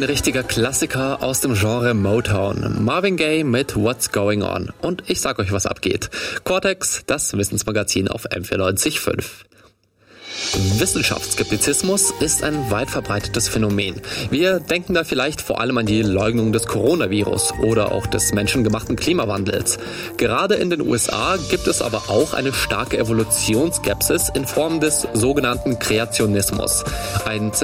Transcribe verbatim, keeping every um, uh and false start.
richtiger Klassiker aus dem Genre Motown. Marvin Gaye mit What's Going On. Und ich sag euch, was abgeht. Cortex, das Wissensmagazin auf M vierundneunzig Komma fünf. Wissenschaftsskeptizismus ist ein weit verbreitetes Phänomen. Wir denken da vielleicht vor allem an die Leugnung des Coronavirus oder auch des menschengemachten Klimawandels. Gerade in den U S A gibt es aber auch eine starke Evolutionsskepsis in Form des sogenannten Kreationismus. Ein